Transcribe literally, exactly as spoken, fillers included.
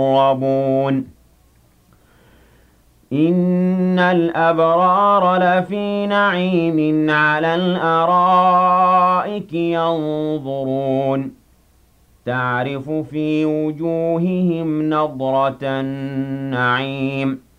المقربون إن الأبرار لفي نعيم على الأرائك ينظرون تعرف في وجوههم نضرة النعيم